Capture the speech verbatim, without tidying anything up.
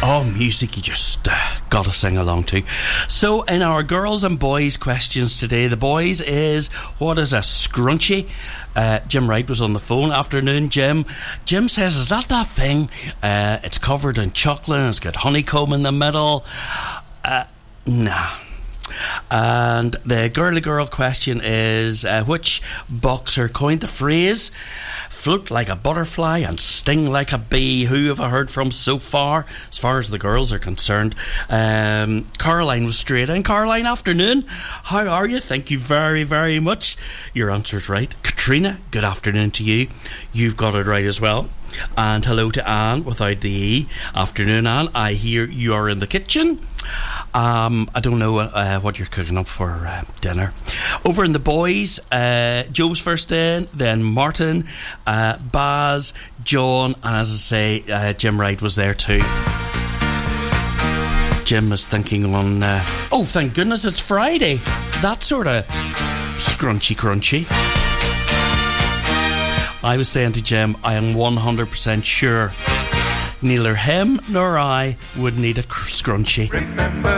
Oh, music you just uh, gotta sing along to. So, in our girls and boys questions today, the boys is, what is a scrunchie? Uh, Jim Wright was on the phone. Afternoon, Jim. Jim says, is that that thing? Uh, it's covered in chocolate and it's got honeycomb in the middle. Uh, nah. And the girly girl question is, uh, which boxer coined the phrase float like a butterfly and sting like a bee? Who have I heard from so far? As far as the girls are concerned, um, Caroline was straight in. Caroline, afternoon. How are you? Thank you very, very much. Your answer's right. Katrina, good afternoon to you. You've got it right as well. And hello to Anne without the E. Afternoon, Anne. I hear you are in the kitchen. Um, I don't know uh, what you're cooking up for uh, dinner. Over in the boys, uh, Joe's first in, then Martin, uh, Baz, John, and as I say, uh, Jim Wright was there too. Jim is thinking on, uh, oh, thank goodness it's Friday. That sort of scrunchy crunchy. I was saying to Jim, I am one hundred percent sure neither him nor I would need a scrunchie. Remember